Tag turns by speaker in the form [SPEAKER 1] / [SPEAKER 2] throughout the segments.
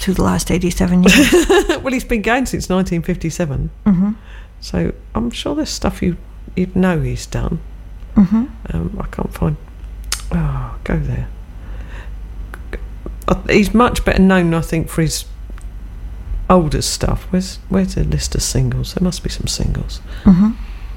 [SPEAKER 1] through the last 87 years.
[SPEAKER 2] Well, he's been going since 1957.
[SPEAKER 1] Mm-hmm.
[SPEAKER 2] So I'm sure there's stuff you'd know he's done.
[SPEAKER 1] Mm-hmm.
[SPEAKER 2] I can't find... Oh, go there. He's much better known, I think, for his older stuff. Where's the list of singles? There must be some singles.
[SPEAKER 1] Mm-hmm.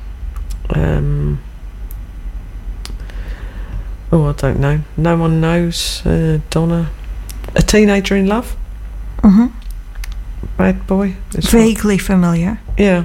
[SPEAKER 2] I don't know. No One Knows. Donna. A Teenager in Love.
[SPEAKER 1] Mm-hmm.
[SPEAKER 2] Bad Boy.
[SPEAKER 1] Vaguely familiar.
[SPEAKER 2] Yeah.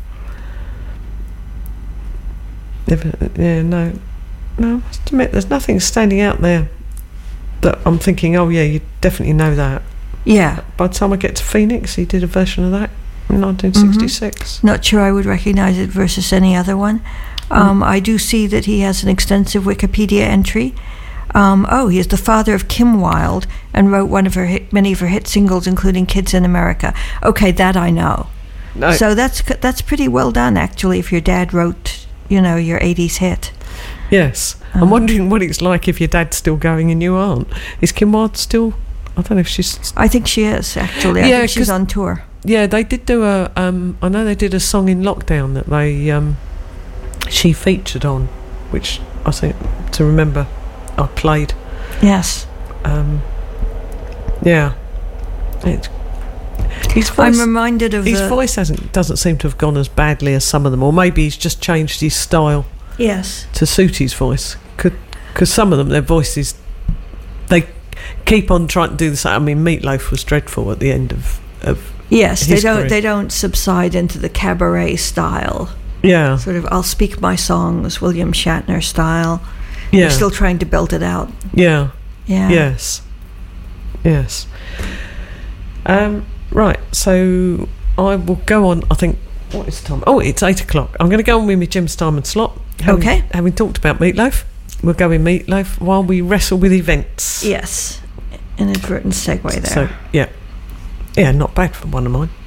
[SPEAKER 2] No, I must admit, there's nothing standing out there that I'm thinking, oh yeah, you definitely know that.
[SPEAKER 1] Yeah.
[SPEAKER 2] By the time I get to Phoenix, he did a version of that in 1966.
[SPEAKER 1] Mm-hmm. Not sure I would recognise it versus any other one. I do see that he has an extensive Wikipedia entry. He is the father of Kim Wilde and wrote many of her hit singles, including Kids in America. Okay, that I know. No. So that's pretty well done, actually, if your dad wrote, your 80s hit.
[SPEAKER 2] Yes. I'm wondering what it's like if your dad's still going and you aren't. Is Kim Wilde still... I don't know if she's...
[SPEAKER 1] I think she is, actually. I think she's on tour.
[SPEAKER 2] Yeah, they did do a... I know they did a song in lockdown that she featured on, which I think, to remember, I played.
[SPEAKER 1] Yes.
[SPEAKER 2] Yeah. His voice,
[SPEAKER 1] I'm reminded of
[SPEAKER 2] his voice doesn't seem to have gone as badly as some of them, or maybe he's just changed his style.
[SPEAKER 1] Yes.
[SPEAKER 2] To suit his voice, because some of them, their voices, they keep on trying to do the same. I mean, Meatloaf was dreadful at the end of
[SPEAKER 1] yes,
[SPEAKER 2] his
[SPEAKER 1] they don't subside into the cabaret style.
[SPEAKER 2] Yeah.
[SPEAKER 1] Sort of, I'll speak my songs, William Shatner style.
[SPEAKER 2] Yeah.
[SPEAKER 1] They're still trying to build it out.
[SPEAKER 2] Yeah.
[SPEAKER 1] Yeah.
[SPEAKER 2] Yes. Right, so I will go on, I think, what is the time? Oh, it's 8 o'clock. I'm going to go on with my Jim Steinman slot. Having talked about Meatloaf, we'll go with Meatloaf while we wrestle with events.
[SPEAKER 1] Yes. Inadvertent segue there.
[SPEAKER 2] So, yeah. Yeah, not bad for one of mine.